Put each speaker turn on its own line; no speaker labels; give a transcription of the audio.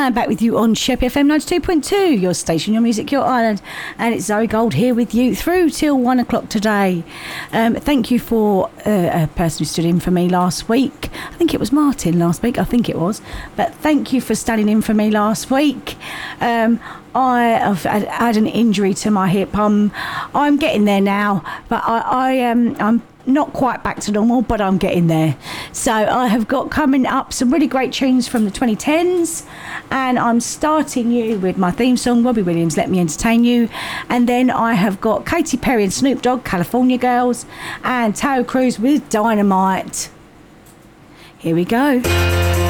I'm back with you on Shep FM 92.2, your station, your music, your island. And it's Zoe Gold here with you through till 1 o'clock today. Thank you for a person who stood in for me last week. I think it was Martin last week. I think it was. But thank you for standing in for me last week. I have had an injury to my hip. I'm getting there now, but I'm not quite back to normal, but I'm getting there. So I have got coming up some really great tunes from the 2010s, and I'm starting you with my theme song, Robbie Williams, Let Me Entertain You. And then I have got Katy Perry and Snoop Dogg, California Girls, and Taio Cruz with Dynamite. Here we go.